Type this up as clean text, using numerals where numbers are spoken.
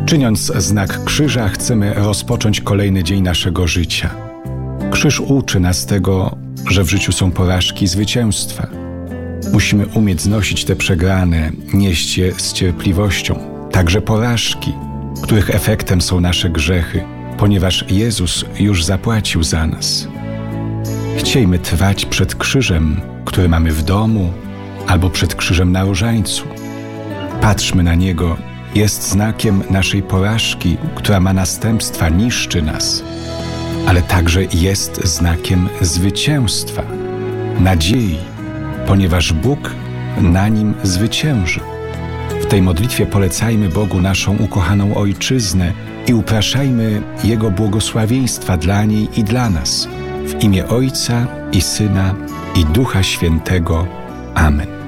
Czyniąc znak krzyża, chcemy rozpocząć kolejny dzień naszego życia. Krzyż uczy nas tego, że w życiu są porażki i zwycięstwa. Musimy umieć znosić te przegrane, nieść je z cierpliwością. Także porażki, których efektem są nasze grzechy, ponieważ Jezus już zapłacił za nas. Chciejmy trwać przed krzyżem, który mamy w domu, albo przed krzyżem na różańcu. Patrzmy na niego, jest znakiem naszej porażki, która ma następstwa, niszczy nas, ale także jest znakiem zwycięstwa, nadziei, ponieważ Bóg na nim zwycięży. W tej modlitwie polecajmy Bogu naszą ukochaną Ojczyznę i upraszajmy Jego błogosławieństwa dla niej i dla nas. W imię Ojca i Syna i Ducha Świętego. Amen.